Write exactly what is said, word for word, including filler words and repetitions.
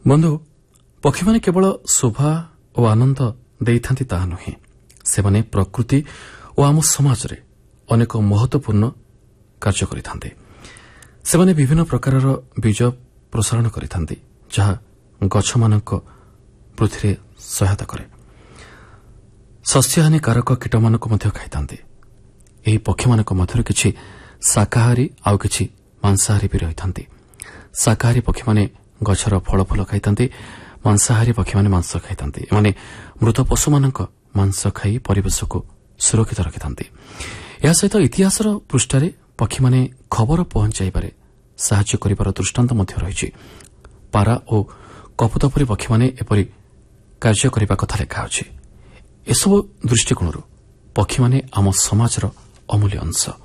ବନ୍ଧୁ, ପକ୍ଷୀମାନେ କେବଳ ଶୋଭା ଓ ଆନନ୍ଦ ଦେଇଥାନ୍ତି ତାହା ନୁହେଁ, ସେମାନେ ପ୍ରକୃତି ଓ ଆମ ସମାଜରେ ଅନେକ ମହତ୍ୱପୂର୍ଣ୍ଣ କାର୍ଯ୍ୟ କରିଥାନ୍ତି। ସେମାନେ ବିଭିନ୍ନ ପ୍ରକାରର ବୀଜ ପ୍ରସାରଣ କରିଥାନ୍ତି, ଯାହା ଗଛମାନଙ୍କ ବୃଦ୍ଧିରେ ସହାୟତା କରେ। ଶସ୍ୟହାନୀକାରକ କୀଟମାନଙ୍କୁ ମଧ୍ୟ ଖାଇଥାନ୍ତି। ଏହି ପକ୍ଷୀମାନଙ୍କ ମଧ୍ୟରୁ କିଛି ଶାକାହାରୀ ଆଉ କିଛି ମାଂସାହାରୀ ବି ରହିଥାନ୍ତି। ଶାକାହାରୀ ପକ୍ଷୀମାନେ ଗଛର ଫଳ ଫୁଲ ଖାଇଥାନ୍ତି, ମାଂସାହାରୀ ପକ୍ଷୀମାନେ ମାଂସ ଖାଇଥାନ୍ତି। ଏମାନେ ମୃତ ପଶୁମାନଙ୍କ ମାଂସ ଖାଇ ପରିବେଶକୁ ସୁରକ୍ଷିତ ରଖିଥାନ୍ତି। ଏହା ସହିତ ଇତିହାସର ପୃଷ୍ଠାରେ ପକ୍ଷୀମାନେ ଖବର ପହଞ୍ଚାଇବାରେ ସାହାଯ୍ୟ କରିବାର ଦୃଷ୍ଟାନ୍ତ ମଧ୍ୟ ରହିଛି। ପାରା ଓ କପୋତ ପରି ପକ୍ଷୀମାନେ ଏପରି କାର୍ଯ୍ୟ କରିବା କଥା ଲେଖା ଅଛି। ଏସବୁ ଦୃଷ୍ଟିକୋଣରୁ ପକ୍ଷୀମାନେ ଆମ ସମାଜର ଅମୂଲ୍ୟ ଅଂଶ।